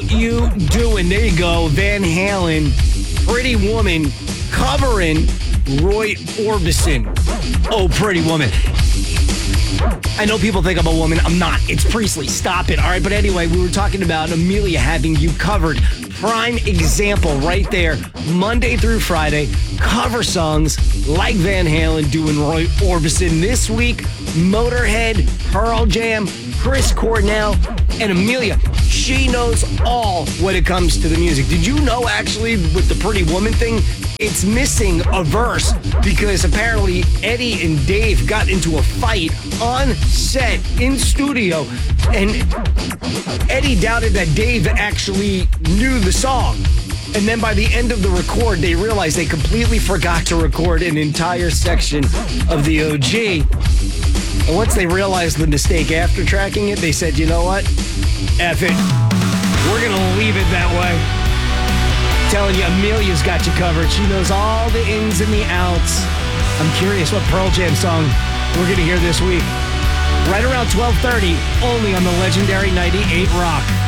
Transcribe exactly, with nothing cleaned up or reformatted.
You Doing? There you go. Van Halen, Pretty Woman, covering Roy Orbison. Oh, Pretty Woman. I know people think I'm a woman. I'm not. It's Priestley. Stop it. All right. But anyway, we were talking about Amelia having you covered. Prime example right there. Monday through Friday, cover songs like Van Halen doing Roy Orbison. This week, Motorhead, Pearl Jam, Chris Cornell, and Amelia. She knows all when it comes to the music. Did you know, actually, with the Pretty Woman thing, it's missing a verse because apparently Eddie and Dave got into a fight on set in studio, and Eddie doubted that Dave actually knew the song. And then by the end of the record, they realized they completely forgot to record an entire section of the O G. And once they realized the mistake after tracking it, they said, you know what? F it. We're going to leave it that way. Telling you, Amelia's got you covered. She knows all the ins and the outs. I'm curious what Pearl Jam song we're going to hear this week. Right around twelve thirty, only on the legendary ninety-eight Rock.